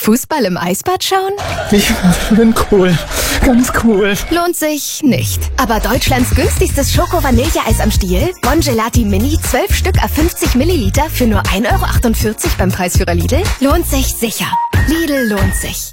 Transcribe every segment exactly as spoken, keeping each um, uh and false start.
Fußball im Eisbad schauen? Ich bin cool. Ganz cool. Lohnt sich nicht. Aber Deutschlands günstigstes Schoko-Vanilleeis am Stiel? Bon Gelati Mini, zwölf Stück à fünfzig Milliliter für nur ein Euro achtundvierzig beim Preisführer Lidl? Lohnt sich sicher. Lidl lohnt sich.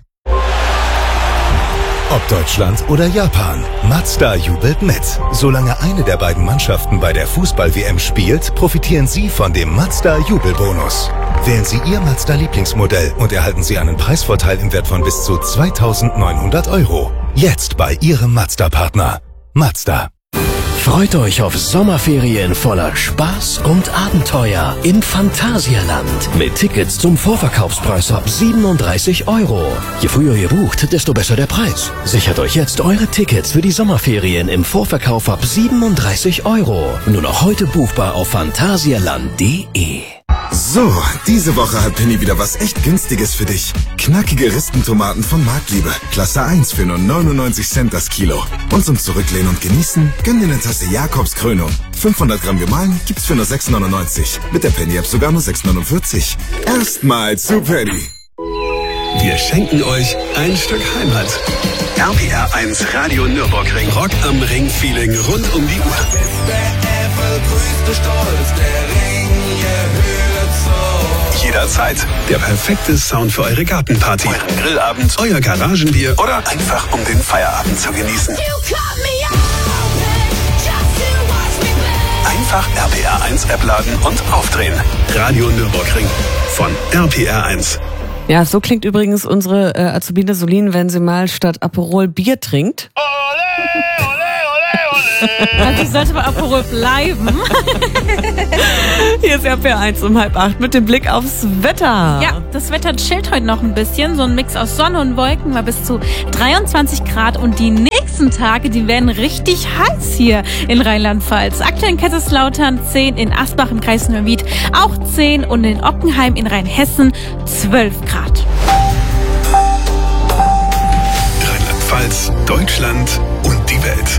Ob Deutschland oder Japan, Mazda jubelt mit. Solange eine der beiden Mannschaften bei der Fußball-W M spielt, profitieren Sie von dem Mazda-Jubelbonus. Wählen Sie Ihr Mazda-Lieblingsmodell und erhalten Sie einen Preisvorteil im Wert von bis zu zweitausendneunhundert Euro. Jetzt bei Ihrem Mazda-Partner. Mazda. Freut euch auf Sommerferien voller Spaß und Abenteuer im Phantasialand. Mit Tickets zum Vorverkaufspreis ab siebenunddreißig Euro. Je früher ihr bucht, desto besser der Preis. Sichert euch jetzt eure Tickets für die Sommerferien im Vorverkauf ab siebenunddreißig Euro. Nur noch heute buchbar auf phantasialand punkt de. So, diese Woche hat Penny wieder was echt Günstiges für dich. Knackige Rispentomaten von Marktliebe. Klasse eins für nur neunundneunzig Cent das Kilo. Und zum Zurücklehnen und Genießen, gönn dir eine Tasse Jakobs Krönung. fünfhundert Gramm gemahlen gibt's für nur sechs neunundneunzig. Mit der Penny-App sogar nur sechs neunundvierzig. Erstmal zu Penny. Wir schenken euch ein Stück Heimat. R P R eins Radio Nürburgring. Rock am Ring Feeling rund um die Uhr. Jederzeit der perfekte Sound für eure Gartenparty, euren Grillabend, euer Garagenbier oder einfach um den Feierabend zu genießen. Einfach R P R eins App laden und aufdrehen. Radio Nürburgring von R P R eins. Ja, so klingt übrigens unsere äh, Azubine Solin, wenn sie mal statt Aperol Bier trinkt. Ole, ole, ole, ole. Also ich sollte bei Aperol bleiben. Hier ist R P R eins um halb acht mit dem Blick aufs Wetter. Ja, das Wetter chillt heute noch ein bisschen. So ein Mix aus Sonne und Wolken, mal bis zu dreiundzwanzig Grad. Und die nächsten Tage, die werden richtig heiß hier in Rheinland-Pfalz. Aktuell in Kaiserslautern zehn, in Asbach im Kreis Neuwied auch zehn und in Oppenheim in Rheinhessen zwölf Grad. Rheinland-Pfalz, Deutschland und die Welt.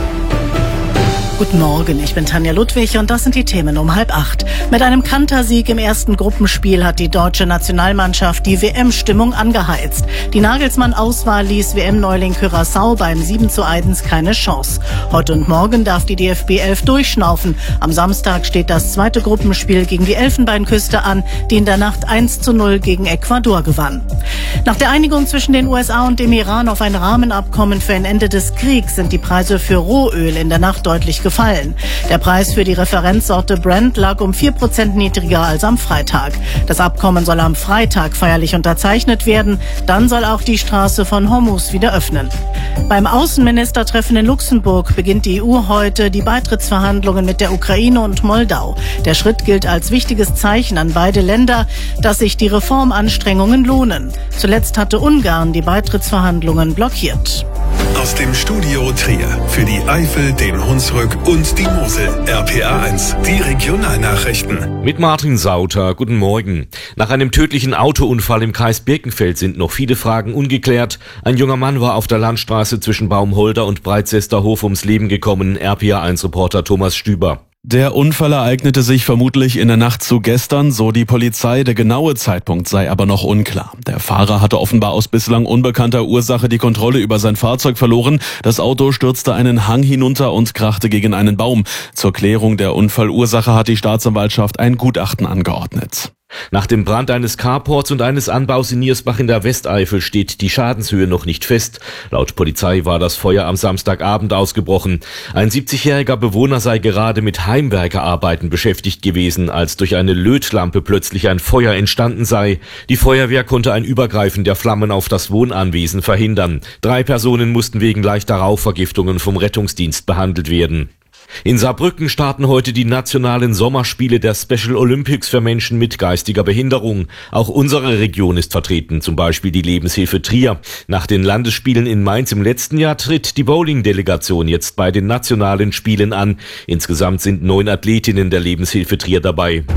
Guten Morgen, ich bin Tanja Ludwig und das sind die Themen um halb acht. Mit einem Kantersieg im ersten Gruppenspiel hat die deutsche Nationalmannschaft die W M-Stimmung angeheizt. Die Nagelsmann-Auswahl ließ W M-Neuling Curaçao beim sieben zu eins keine Chance. Heute und morgen darf die D F B elf durchschnaufen. Am Samstag steht das zweite Gruppenspiel gegen die Elfenbeinküste an, die in der Nacht eins zu null gegen Ecuador gewann. Nach der Einigung zwischen den U S A und dem Iran auf ein Rahmenabkommen für ein Ende des Kriegs sind die Preise für Rohöl in der Nacht deutlich gefallen. Der Preis für die Referenzsorte Brent lag um vier Prozent niedriger als am Freitag. Das Abkommen soll am Freitag feierlich unterzeichnet werden. Dann soll auch die Straße von Hormuz wieder öffnen. Beim Außenministertreffen in Luxemburg beginnt die E U heute die Beitrittsverhandlungen mit der Ukraine und Moldau. Der Schritt gilt als wichtiges Zeichen an beide Länder, dass sich die Reformanstrengungen lohnen. Zuletzt hatte Ungarn die Beitrittsverhandlungen blockiert. Aus dem Studio Trier für die Eifel, den Hunsrück und die Mosel. R P R eins, die Regionalnachrichten. Mit Martin Sauter, guten Morgen. Nach einem tödlichen Autounfall im Kreis Birkenfeld sind noch viele Fragen ungeklärt. Ein junger Mann war auf der Landstraße zwischen Baumholder und Breitzesterhof ums Leben gekommen. R P R eins Reporter Thomas Stüber. Der Unfall ereignete sich vermutlich in der Nacht zu gestern, so die Polizei. Der genaue Zeitpunkt sei aber noch unklar. Der Fahrer hatte offenbar aus bislang unbekannter Ursache die Kontrolle über sein Fahrzeug verloren. Das Auto stürzte einen Hang hinunter und krachte gegen einen Baum. Zur Klärung der Unfallursache hat die Staatsanwaltschaft ein Gutachten angeordnet. Nach dem Brand eines Carports und eines Anbaus in Niersbach in der Westeifel steht die Schadenshöhe noch nicht fest. Laut Polizei war das Feuer am Samstagabend ausgebrochen. Ein siebzigjähriger Bewohner sei gerade mit Heimwerkerarbeiten beschäftigt gewesen, als durch eine Lötlampe plötzlich ein Feuer entstanden sei. Die Feuerwehr konnte ein Übergreifen der Flammen auf das Wohnanwesen verhindern. Drei Personen mussten wegen leichter Rauchvergiftungen vom Rettungsdienst behandelt werden. In Saarbrücken starten heute die nationalen Sommerspiele der Special Olympics für Menschen mit geistiger Behinderung. Auch unsere Region ist vertreten, zum Beispiel die Lebenshilfe Trier. Nach den Landesspielen in Mainz im letzten Jahr tritt die Bowling-Delegation jetzt bei den nationalen Spielen an. Insgesamt sind neun Athletinnen der Lebenshilfe Trier dabei.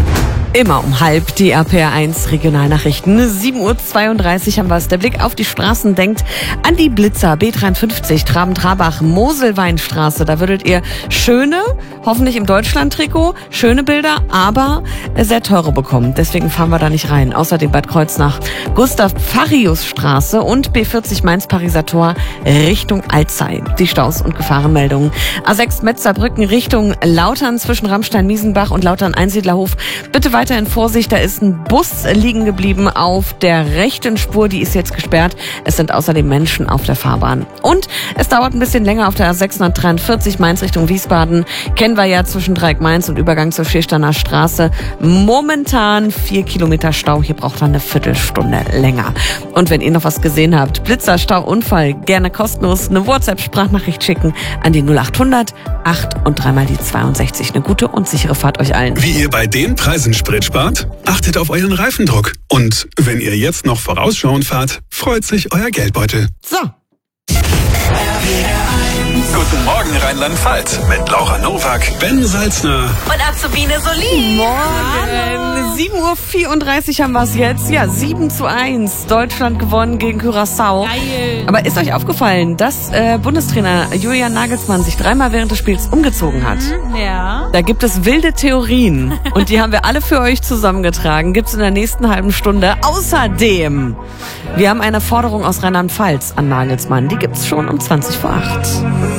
Immer um halb die R P R eins Regionalnachrichten. sieben Uhr zweiunddreißig haben wir es. Der Blick auf die Straßen denkt an die Blitzer B dreiundfünfzig, Traben-Trabach, Moselweinstraße. Da würdet ihr schöne, hoffentlich im Deutschland-Trikot, schöne Bilder, aber sehr teure bekommen. Deswegen fahren wir da nicht rein. Außerdem Bad Kreuznach, Gustav-Farius-Straße und B vierzig Mainz-Pariser Tor Richtung Alzey. Die Staus und Gefahrenmeldungen. A sechs Metzerbrücken Richtung Lautern zwischen Rammstein-Miesenbach und Lautern-Einsiedlerhof. Bitte weiterhin Vorsicht, da ist ein Bus liegen geblieben auf der rechten Spur, die ist jetzt gesperrt. Es sind außerdem Menschen auf der Fahrbahn. Und es dauert ein bisschen länger auf der A sechshundertdreiundvierzig Mainz Richtung Wiesbaden. Kennen wir ja zwischen Dreieck-Mainz und Übergang zur Viersterner Straße. Momentan vier Kilometer Stau, hier braucht man eine Viertelstunde länger. Und wenn ihr noch was gesehen habt, Blitzer, Stau, Unfall, gerne kostenlos eine WhatsApp-Sprachnachricht schicken an die null achthundert acht und dreimal die zweiundsechzig. Eine gute und sichere Fahrt euch allen. Wie ihr bei den Preisen Sprit spart? Achtet auf euren Reifendruck. Und wenn ihr jetzt noch vorausschauend fahrt, freut sich euer Geldbeutel. So. Guten Morgen Rheinland-Pfalz mit Laura Nowak, Ben Salzner und Azubine Solin. Morgen. sieben Uhr vierunddreißig haben wir es jetzt. Ja, sieben zu eins. Deutschland gewonnen gegen Curaçao. Geil. Aber ist euch aufgefallen, dass äh, Bundestrainer Julian Nagelsmann sich dreimal während des Spiels umgezogen hat? Ja. Da gibt es wilde Theorien. Und die haben wir alle für euch zusammengetragen. Gibt's in der nächsten halben Stunde. Außerdem, wir haben eine Forderung aus Rheinland-Pfalz an Nagelsmann. Die gibt's schon um zwanzig vor acht.